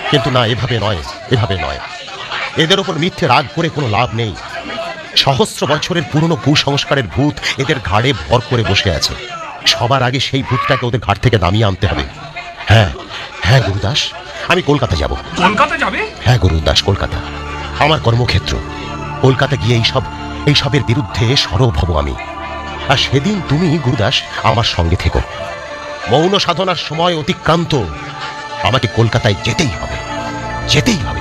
কিন্তু না, এভাবে নয়, এভাবে নয়। এদের ওপর মিথ্যে রাগ করে কোনো লাভ নেই। সহস্র বছরের পুরনো কুসংস্কারের ভূত এদের ঘাড়ে ভর করে বসে আছে। সবার আগে সেই ভূতটাকে ওদের ঘাট থেকে নামিয়ে আনতে হবে। হ্যাঁ হ্যাঁ গুরুদাস, আমি কলকাতা যাব। কলকাতা যাবে? হ্যাঁ গুরুদাস, কলকাতা আমার কর্মক্ষেত্র। কলকাতা গিয়ে এইসবের বিরুদ্ধে সরব হব আমি। আর সেদিন তুমি গুরুদাস আমার সঙ্গে থেকো। মৌন সাধনার সময় অতিক্রান্ত, আমাকে কলকাতায় যেতেই হবে, যেতেই হবে।